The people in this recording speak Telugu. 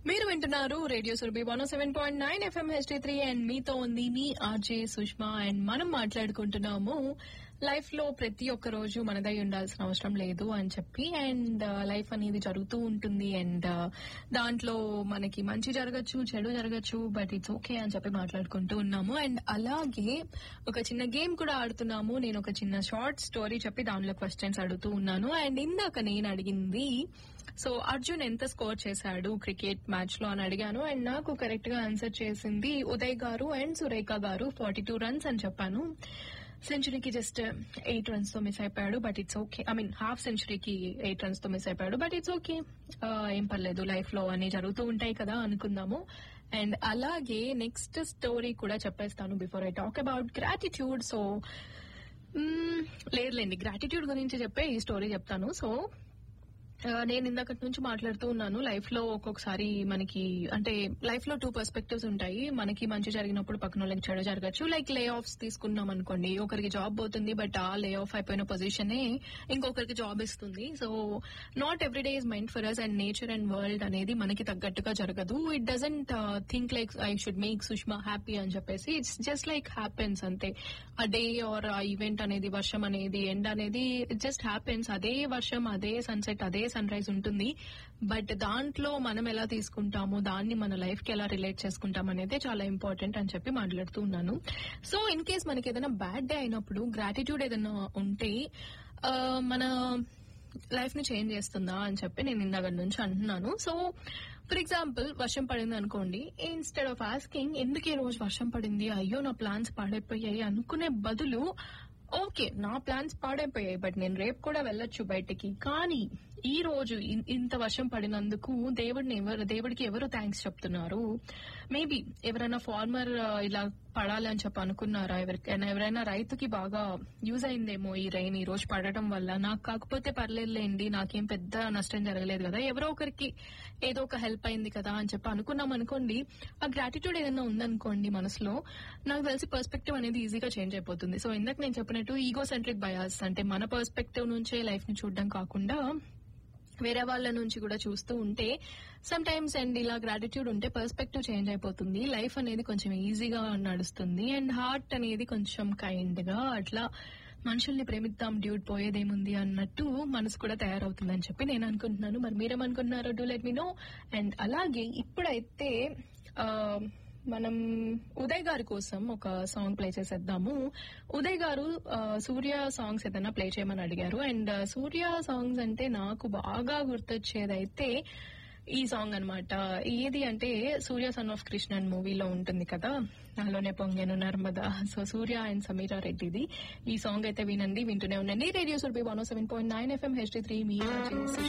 మీరు వింటున్నారు radio Surabhi 107.9 FM HD3 and మీతో ఉంది మీ ఆర్జే సుష్మా. అండ్ మనం మాట్లాడుకుంటున్నాము లైఫ్ లో ప్రతి ఒక్క రోజు మనదై ఉండాల్సిన అవసరం లేదు అని చెప్పి. అండ్ లైఫ్ అనేది జరుగుతూ ఉంటుంది అండ్ దాంట్లో మనకి మంచి జరగచ్చు, చెడు జరగచ్చు, బట్ ఇట్స్ ఓకే అని చెప్పి మాట్లాడుకుంటూ ఉన్నాము. అండ్ అలాగే ఒక చిన్న గేమ్ కూడా ఆడుతున్నాము. నేను ఒక చిన్న షార్ట్ స్టోరీ చెప్పి దానిలో క్వశ్చన్స్ అడుగుతూ ఉన్నాను. అండ్ ఇందాక నేను అడిగింది, సో అర్జున్ ఎంత స్కోర్ చేశాడు క్రికెట్ మ్యాచ్ లో అని అడిగాను. అండ్ నాకు కరెక్ట్ గా ఆన్సర్ చేసింది ఉదయ్ గారు అండ్ సురేఖ గారు. 42 రన్స్ అని చెప్పాను. సెంచరీకి జస్ట్ 8 రన్స్ తో మిస్ అయిపోయాడు, but it's okay. I mean half సెంచరీకి 8 runs తో మిస్ అయిపోయాడు, బట్ ఇట్స్ ఓకే. ఏం పర్లేదు, లైఫ్ లో అన్ని జరుగుతూ ఉంటాయి కదా అనుకుందాము. అండ్ అలాగే నెక్స్ట్ స్టోరీ కూడా చెప్పేస్తాను before I talk about gratitude. So లేదులేండి, గ్రాటిట్యూడ్ గురించి చెప్పే ఈ స్టోరీ చెప్తాను. సో నేను ఇందాకటి నుంచి మాట్లాడుతూ ఉన్నాను. లైఫ్ లో ఒక్కొక్కసారి మనకి అంటే లైఫ్ లో 2 పర్స్పెక్టివ్స్ ఉంటాయి. మనకి మంచి జరిగినప్పుడు పక్కన వాళ్ళకి చెడు జరగచ్చు. లైక్ లే ఆఫ్స్ తీసుకున్నాం అనుకోండి, ఒకరికి జాబ్ పోతుంది, బట్ ఆ లే ఆఫ్ అయిపోయిన పొజిషనే ఇంకొకరికి జాబ్ ఇస్తుంది. So not every day is mind for us. And nature and world అనేది మనకి తగ్గట్టుగా జరగదు. It doesn't think like I should make Sushma happy అని చెప్పేసి. ఇట్స్ జస్ట్ లైక్ హ్యాపెన్స్ అంతే. ఆ డే ఆర్ ఆ ఈవెంట్ అనేది, వర్షం అనేది, ఎండ్ అనేది ఇట్ జస్ట్ హ్యాపెన్స్. అదే వర్షం, అదే సన్సెట్, అదే సన్ రైజ్ ఉంటుంది. బట్ దాంట్లో మనం ఎలా తీసుకుంటాము, దాన్ని మన లైఫ్ కి ఎలా రిలేట్ చేసుకుంటాం అనేది చాలా ఇంపార్టెంట్ అని చెప్పి మాట్లాడుతూ ఉన్నాను. సో ఇన్ కేస్ మనకి ఏదైనా బ్యాడ్ డే అయినప్పుడు గ్రాటిట్యూడ్ ఏదైనా ఉంటే మన లైఫ్ ని చేంజ్ చేస్తుందా అని చెప్పి నేను ఇందాక నుంచి అంటున్నాను. సో ఫర్ ఎగ్జాంపుల్, వర్షం పడింది అనుకోండి, ఇన్స్టెడ్ ఆఫ్ ఆస్కింగ్ ఎందుకు ఈ రోజు వర్షం పడింది, అయ్యో నా ప్లాన్స్ పాడైపోయాయి అనుకునే బదులు, ఓకే నా ప్లాన్స్ పాడైపోయాయి బట్ నేను రేపు కూడా వెళ్ళొచ్చు బయటికి, కానీ ఈ రోజు ఇంత వర్షం పడినందుకు దేవుడికి ఎవరు థ్యాంక్స్ చెప్తున్నారు? మేబీ ఎవరైనా ఫార్మర్ ఇలా పడాలని చెప్పి అనుకున్నారా? ఎవరైనా రైతుకి బాగా యూజ్ అయిందేమో ఈ రైన్ ఈ రోజు పడటం వల్ల. నాకు కాకపోతే పర్లేదులేండి, నాకేం పెద్ద నష్టం జరగలేదు కదా, ఎవరో ఒకరికి ఏదో ఒక హెల్ప్ అయింది కదా అని చెప్పి అనుకున్నాం అనుకోండి. ఆ గ్రాటిట్యూడ్ ఏదైనా ఉందనుకోండి మనసులో, నాకు తెలిసి పర్స్పెక్టివ్ అనేది ఈజీగా చేంజ్ అయిపోతుంది. సో ఇందాక నేను చెప్పినట్టు ఈగో సెంట్రిక్ బయాస్ అంటే మన పర్స్పెక్టివ్ నుంచే లైఫ్ ని చూడడం కాకుండా వేరే వాళ్ళ నుంచి కూడా చూస్తూ ఉంటే సమ్ టైమ్స్ అండ్ ఇలా గ్రాటిట్యూడ్ ఉంటే పర్స్పెక్టివ్ చేంజ్ అయిపోతుంది. లైఫ్ అనేది కొంచెం ఈజీగా నడుస్తుంది. అండ్ హార్ట్ అనేది కొంచెం కైండ్ గా అట్లా మనుషుల్ని ప్రేమిద్దాం డ్యూడ్ పోయేదేముంది అన్నట్టు మనసు కూడా తయారవుతుందని చెప్పి నేను అనుకుంటున్నాను. మరి మీరేమనుకుంటున్నారో do let me no. And అలాగే ఇప్పుడైతే మనం ఉదయ్ గారి కోసం ఒక సాంగ్ ప్లే చేసేద్దాము. ఉదయ్ గారు సూర్య సాంగ్స్ ఏదైనా ప్లే చేయమని అడిగారు. అండ్ సూర్య సాంగ్స్ అంటే నాకు బాగా గుర్తొచ్చేదైతే ఈ సాంగ్ అన్నమాట. ఏది అంటే సూర్య సన్ ఆఫ్ కృష్ణన్ మూవీలో ఉంటుంది కదా, నాలోనే పొంగెను Narmada. So Surya and Sameera రెడ్డిది ఈ సాంగ్ అయితే వినండి, వింటూనే ఉండండి. రేడియో సురభి 107.9 FM HD3 మీ